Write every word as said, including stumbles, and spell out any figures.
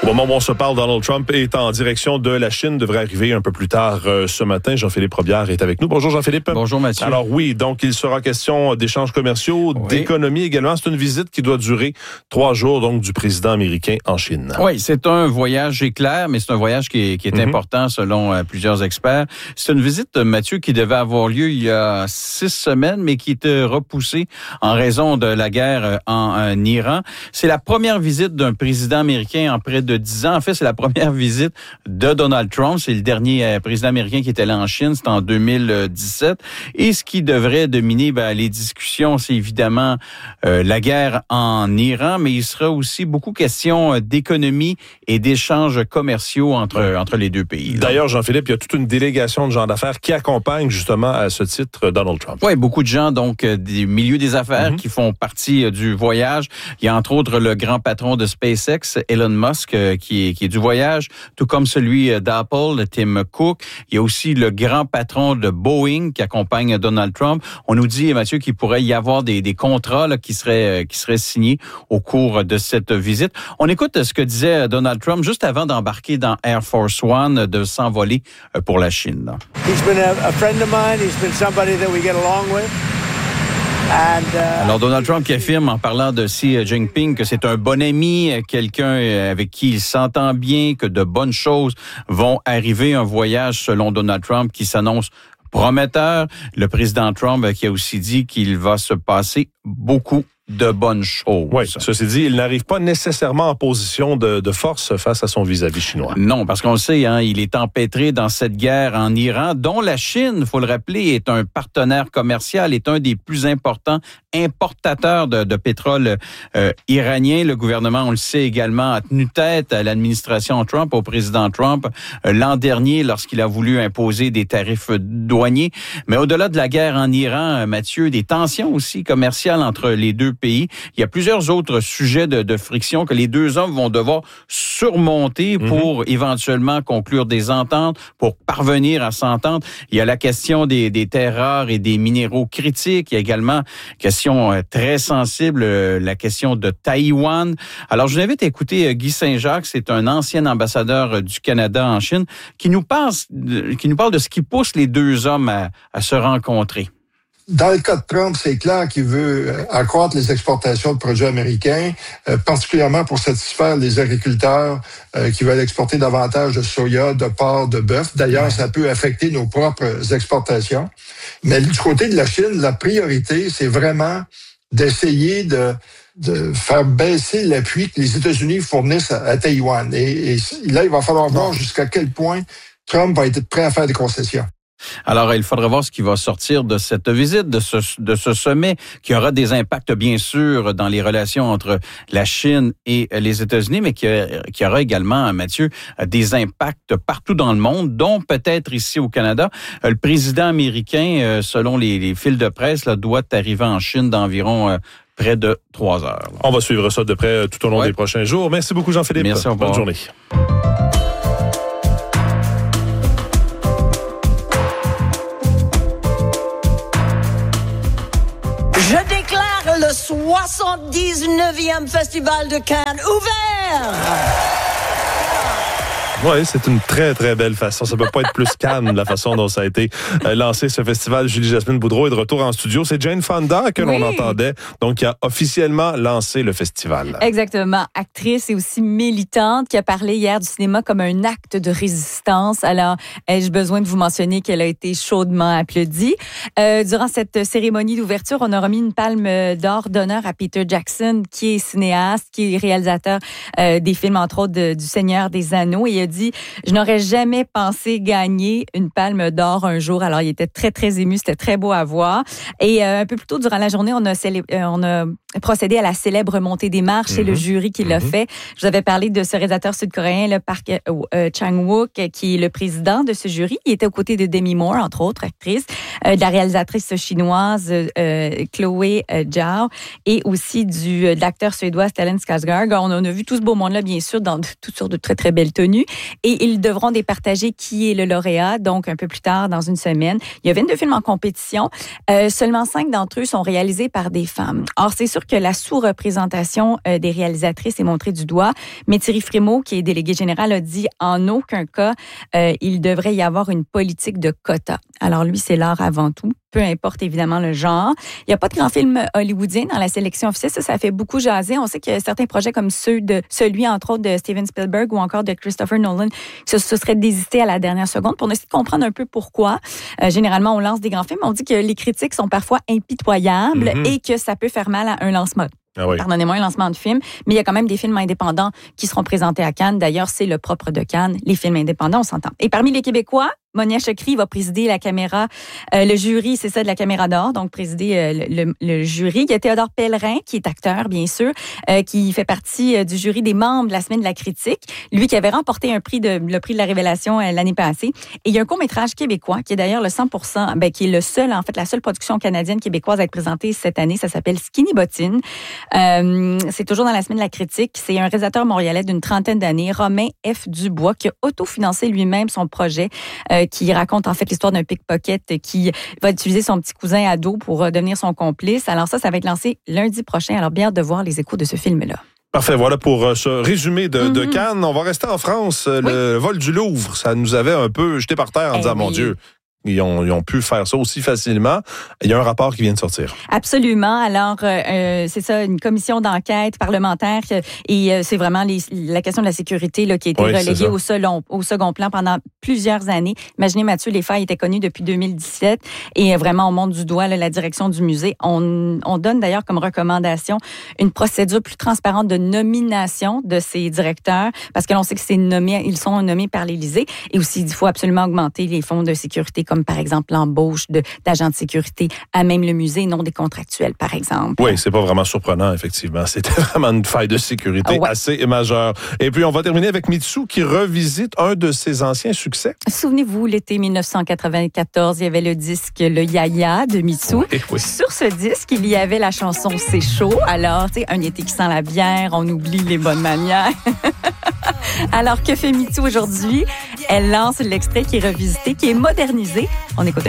Au moment où on se parle, Donald Trump est en direction de la Chine, devrait arriver un peu plus tard euh, ce matin. Jean-Philippe Robillard est avec nous. Bonjour Jean-Philippe. Bonjour Mathieu. Alors oui, donc il sera question d'échanges commerciaux, oui. d'économie également. C'est une visite qui doit durer trois jours donc du président américain en Chine. Oui, c'est un voyage éclair, mais c'est un voyage qui est, qui est mm-hmm. important selon euh, plusieurs experts. C'est une visite, Mathieu, qui devait avoir lieu il y a six semaines, mais qui était repoussée en raison de la guerre en, en Iran. C'est la première visite d'un président américain en près de dix ans. En fait, c'est la première visite de Donald Trump. C'est le dernier euh, président américain qui était allé en Chine. C'était en deux mille dix-sept. Et ce qui devrait dominer ben, les discussions, c'est évidemment euh, la guerre en Iran, mais il sera aussi beaucoup question d'économie et d'échanges commerciaux entre, ouais. entre les deux pays. Là. D'ailleurs, Jean-Philippe, il y a toute une délégation de gens d'affaires qui accompagnent justement à ce titre Donald Trump. Oui, beaucoup de gens donc des milieux des affaires mm-hmm. qui font partie du voyage. Il y a entre autres le grand patron de SpaceX, Elon Musk, qui est, qui est du voyage, tout comme celui d'Apple, Tim Cook. Il y a aussi le grand patron de Boeing qui accompagne Donald Trump. On nous dit, Mathieu, qu'il pourrait y avoir des, des contrats là, qui seraient qui seraient signés au cours de cette visite. On écoute ce que disait Donald Trump juste avant d'embarquer dans Air Force One, de s'envoler pour la Chine. Là. He's been a, a friend of mine. He's been somebody that we get along with. And, uh... Alors, Donald Trump qui affirme en parlant de Xi Jinping que c'est un bon ami, quelqu'un avec qui il s'entend bien, que de bonnes choses vont arriver. Un voyage, selon Donald Trump, qui s'annonce prometteur. Le président Trump qui a aussi dit qu'il va se passer beaucoup de bonnes choses. Oui, ceci dit, il n'arrive pas nécessairement en position de, de force face à son vis-à-vis chinois. Non, parce qu'on le sait, hein, il est empêtré dans cette guerre en Iran, dont la Chine, il faut le rappeler, est un partenaire commercial, est un des plus importants importateurs de, de pétrole euh, iranien. Le gouvernement, on le sait également, a tenu tête à l'administration Trump, au président Trump, euh, l'an dernier, lorsqu'il a voulu imposer des tarifs douaniers. Mais au-delà de la guerre en Iran, Mathieu, des tensions aussi commerciales entre les deux pays. Il y a plusieurs autres sujets de, de friction que les deux hommes vont devoir surmonter pour mm-hmm. éventuellement conclure des ententes, pour parvenir à s'entendre. Il y a la question des, des terres rares et des minéraux critiques. Il y a également question très sensible, la question de Taïwan. Alors, je vous invite à écouter Guy Saint-Jacques, c'est un ancien ambassadeur du Canada en Chine, qui nous parle, qui nous parle de ce qui pousse les deux hommes à, à se rencontrer. Dans le cas de Trump, c'est clair qu'il veut accroître les exportations de produits américains, euh, particulièrement pour satisfaire les agriculteurs euh, qui veulent exporter davantage de soya, de porc, de bœuf. D'ailleurs, ça peut affecter nos propres exportations. Mais du côté de la Chine, la priorité, c'est vraiment d'essayer de, de faire baisser l'appui que les États-Unis fournissent à, à Taïwan. Et, et là, il va falloir voir jusqu'à quel point Trump va être prêt à faire des concessions. Alors, il faudra voir ce qui va sortir de cette visite, de ce, de ce sommet, qui aura des impacts, bien sûr, dans les relations entre la Chine et les États-Unis, mais qui, qui aura également, Mathieu, des impacts partout dans le monde, dont peut-être ici au Canada. Le président américain, selon les, les fils de presse, là, doit arriver en Chine d'environ euh, près de trois heures. Là. On va suivre ça de près tout au long ouais. des prochains jours. Merci beaucoup, Jean-Philippe. Merci, bonne journée. Je déclare le soixante-dix-neuvième Festival de Cannes ouvert! Oui, c'est une très, très belle façon. Ça peut pas être plus Cannes, la façon dont ça a été lancé, ce festival. Julie-Jasmine Boudreau est de retour en studio. C'est Jane Fonda que oui. l'on entendait, donc qui a officiellement lancé le festival. Exactement. Actrice et aussi militante, qui a parlé hier du cinéma comme un acte de résistance. Alors, ai-je besoin de vous mentionner qu'elle a été chaudement applaudie. Euh, durant cette cérémonie d'ouverture, on a remis une palme d'or d'honneur à Peter Jackson, qui est cinéaste, qui est réalisateur euh, des films, entre autres, de, du Seigneur des Anneaux. Et il a dit, je n'aurais jamais pensé gagner une palme d'or un jour. Alors, il était très, très ému. C'était très beau à voir. Et euh, un peu plus tôt durant la journée, on a, célé- euh, on a procédé à la célèbre montée des marches. Mm-hmm. C'est le jury qui mm-hmm. l'a fait. Je vous avais parlé de ce réalisateur sud-coréen, le Park euh, Chang-wook, qui est le président de ce jury. Il était aux côtés de Demi Moore, entre autres actrices, euh, de la réalisatrice chinoise euh, Chloé euh, Zhao et aussi du, de l'acteur suédois Stellan Skarsgård. On, on a vu tout ce beau monde-là, bien sûr, dans toutes sortes de très, très belles tenues. et ils devront départager qui est le lauréat, donc un peu plus tard dans une semaine. Il y a vingt-deux films en compétition. Euh, seulement cinq d'entre eux sont réalisés par des femmes. Or, c'est sûr que la sous-représentation euh, des réalisatrices est montrée du doigt, mais Thierry Frémaux, qui est délégué général, a dit en aucun cas euh, il devrait y avoir une politique de quota. Alors lui, c'est l'art avant tout, peu importe évidemment le genre. Il n'y a pas de grands films hollywoodiens dans la sélection officielle. Ça, ça fait beaucoup jaser. On sait que certains projets comme ceux de celui, entre autres, de Steven Spielberg ou encore de Christopher Nolan, se, se seraient désistés à la dernière seconde pour essayer de comprendre un peu pourquoi. Euh, généralement, on lance des grands films. On dit que les critiques sont parfois impitoyables mm-hmm. et que ça peut faire mal à un lancement. Ah oui. Pardonnez-moi, un lancement de film, mais il y a quand même des films indépendants qui seront présentés à Cannes. D'ailleurs, c'est le propre de Cannes, les films indépendants, on s'entend. Et parmi les Québécois, Monia Chokri va présider la caméra, euh, le jury, c'est ça, de la Caméra d'or, donc présider euh, le, le, le jury. Il y a Théodore Pellerin, qui est acteur, bien sûr, euh, qui fait partie euh, du jury des membres de la Semaine de la critique. Lui qui avait remporté un prix de le prix de la Révélation euh, l'année passée. Et il y a un court-métrage québécois, qui est d'ailleurs le cent pour cent, ben, qui est le seul, en fait, la seule production canadienne québécoise à être présentée cette année. Ça s'appelle Skinny Bottine. Euh, c'est toujours dans la Semaine de la critique. C'est un réalisateur montréalais d'une trentaine d'années, Romain F. Dubois, qui a autofinancé lui-même son projet, euh, qui raconte en fait l'histoire d'un pickpocket qui va utiliser son petit cousin ado pour devenir son complice. Alors ça, ça va être lancé lundi prochain. Alors bien hâte de voir les échos de ce film-là. Parfait, voilà pour ce résumé de, mm-hmm. de Cannes. On va rester en France. Oui. Le vol du Louvre, ça nous avait un peu jeté par terre en eh disant, oui. mon Dieu, Ils ont, ils ont pu faire ça aussi facilement. Il y a un rapport qui vient de sortir. Absolument. Alors, euh, c'est ça, une commission d'enquête parlementaire et euh, c'est vraiment les, la question de la sécurité là, qui a été oui, reléguée au second, au second plan pendant plusieurs années. Imaginez, Mathieu, les faits étaient connus depuis deux mille dix-sept et vraiment, on monte du doigt là, la direction du musée. On, on donne d'ailleurs comme recommandation une procédure plus transparente de nomination de ces directeurs parce que l'on sait que c'est nommé, ils sont nommés par l'Élysée et aussi, il faut absolument augmenter les fonds de sécurité comme par exemple l'embauche de, d'agents de sécurité à même le musée, non des contractuels, par exemple. Oui, c'est pas vraiment surprenant, effectivement. C'était vraiment une faille de sécurité ouais. assez majeure. Et puis, on va terminer avec Mitsou qui revisite un de ses anciens succès. Souvenez-vous, l'été dix-neuf cent quatre-vingt-quatorze, il y avait le disque Le Yaya de Mitsou. Oui, oui. Sur ce disque, il y avait la chanson C'est chaud. Alors, tu sais, un été qui sent la bière, on oublie les bonnes manières. Alors, que fait Mitsou aujourd'hui? Elle lance l'extrait qui est revisité, qui est modernisé. On écoute.